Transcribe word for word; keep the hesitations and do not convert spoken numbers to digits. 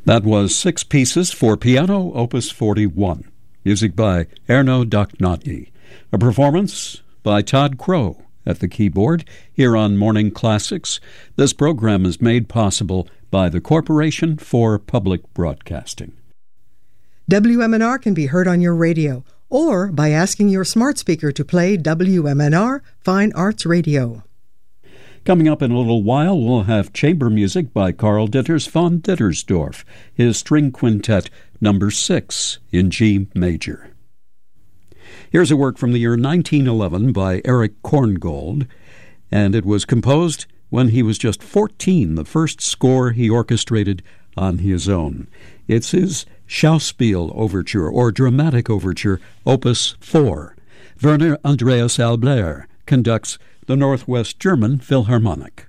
That was Six Pieces for Piano, Opus forty-one. Music by Erno Dochnatny. A performance by Todd Crow at the keyboard here on Morning Classics. This program is made possible by the Corporation for Public Broadcasting. W M N R can be heard on your radio or by asking your smart speaker to play W M N R Fine Arts Radio. Coming up in a little while, we'll have chamber music by Karl Ditters von Dittersdorf, his string quintet number six in G major. Here's a work from the year nineteen eleven by Eric Korngold, and it was composed when he was just fourteen, the first score he orchestrated on his own. It's his Schauspiel Overture, or Dramatic Overture, Opus four. Werner Andreas Albert conducts the Northwest German Philharmonic.